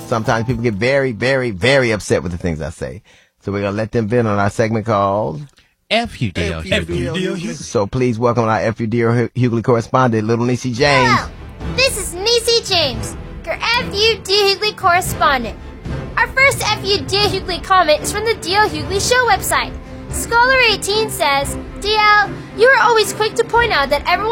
sometimes people get very, very, very upset with the things I say. So we're going to let them vent on our segment called FUDL Hughley. So please welcome our FUDL Hughley correspondent, Little Niecy James. Hello, this is Niecy James, your FUD Hughley correspondent. Our first FUD Hughley comment is from the DL Hughley Show website. Scholar18 says, DL, you are always quick to point out that everyone